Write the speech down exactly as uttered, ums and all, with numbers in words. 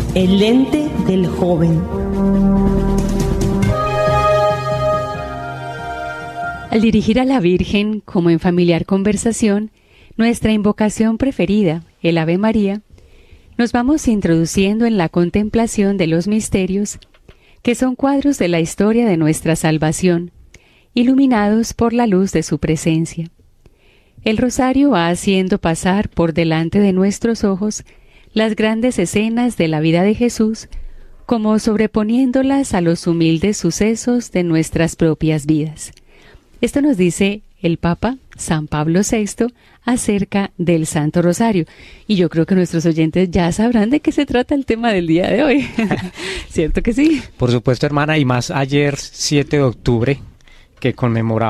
El lente del joven. Al dirigir a la Virgen, como en familiar conversación, nuestra invocación preferida, el Ave María, nos vamos introduciendo en la contemplación de los misterios, que son cuadros de la historia de nuestra salvación, iluminados por la luz de su presencia. El rosario va haciendo pasar por delante de nuestros ojos las grandes escenas de la vida de Jesús, como sobreponiéndolas a los humildes sucesos de nuestras propias vidas. Esto nos dice el Papa San Pablo sexto acerca del Santo Rosario. Y yo creo que nuestros oyentes ya sabrán de qué se trata el tema del día de hoy. ¿Cierto que sí? Por supuesto, hermana, y más ayer, siete de octubre, que conmemoraba